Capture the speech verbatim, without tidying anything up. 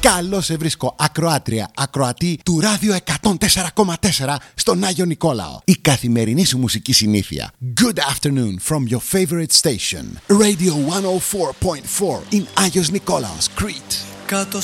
Καλώς σε βρίσκω, ακροάτρια, ακροατή του Ράδιο εκατόν τέσσερα κόμμα τέσσερα στον Άγιο Νικόλαο. Η καθημερινή σου μουσική συνήθεια. Good afternoon from your favorite station. Radio εκατόν τέσσερα κόμμα τέσσερα in Άγιος Νικόλαος, Crete. Κάτω